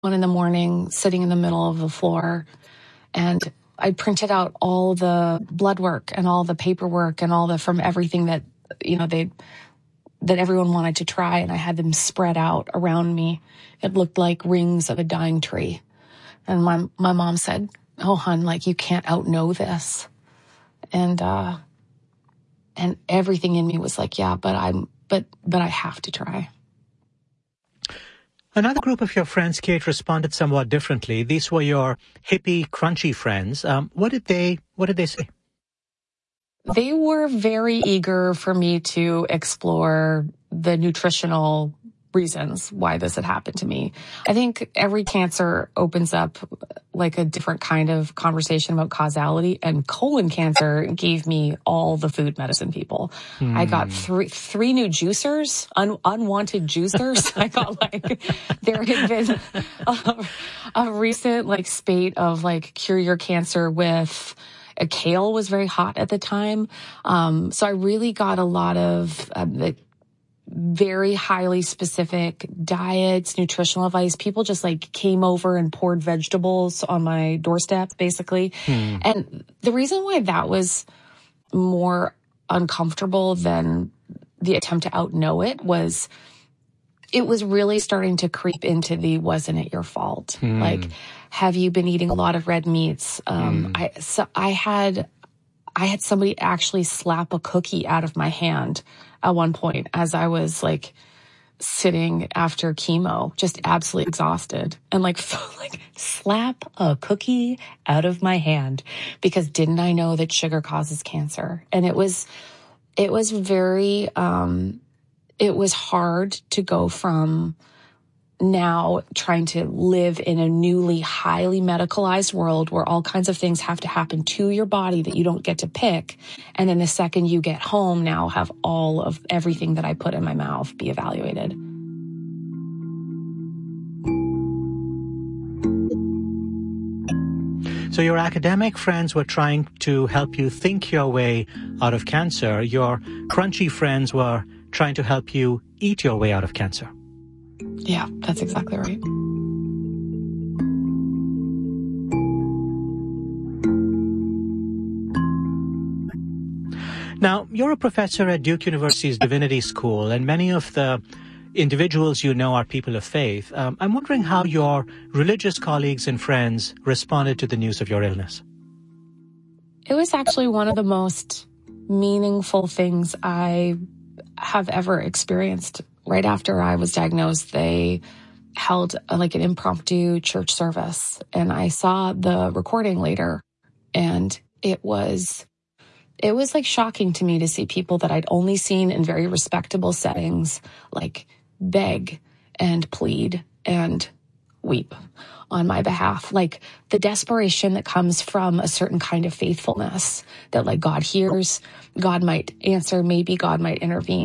1 a.m, sitting in the middle of the floor, and I printed out all the blood work and all the paperwork and from everything that, that everyone wanted to try, and I had them spread out around me. It looked like rings of a dying tree. And my mom said, "Oh, hon, you can't outknow this." And everything in me was like, yeah, but I have to try. Another group of your friends, Kate, responded somewhat differently. These were your hippie, crunchy friends. What did they say? They were very eager for me to explore the nutritional reasons why this had happened to me. I think every cancer opens up a different kind of conversation about causality, and colon cancer gave me all the food medicine people. I got three new juicers, unwanted juicers. I got there had been a recent spate of cure your cancer with kale was very hot at the time. So I really got a lot of very highly specific diets, nutritional advice. People just came over and poured vegetables on my doorstep, basically. And the reason why that was more uncomfortable than the attempt to outknow it was really starting to creep into wasn't it your fault? Have you been eating a lot of red meats? I had somebody actually slap a cookie out of my hand at one point as I was sitting after chemo, just absolutely exhausted, and slap a cookie out of my hand because didn't I know that sugar causes cancer? And it was very, it was hard to go from now trying to live in a newly highly medicalized world where all kinds of things have to happen to your body that you don't get to pick. And then the second you get home, now have all of everything that I put in my mouth be evaluated. So your academic friends were trying to help you think your way out of cancer. Your crunchy friends were trying to help you eat your way out of cancer. Yeah, that's exactly right. Now, you're a professor at Duke University's Divinity School, and many of the individuals you know are people of faith. I'm wondering how your religious colleagues and friends responded to the news of your illness. It was actually one of the most meaningful things I have ever experienced. Right after I was diagnosed, they held an impromptu church service, and I saw the recording later, and it was shocking to me to see people that I'd only seen in very respectable settings beg and plead and weep on my behalf. The desperation that comes from a certain kind of faithfulness that God hears, God might answer, maybe God might intervene.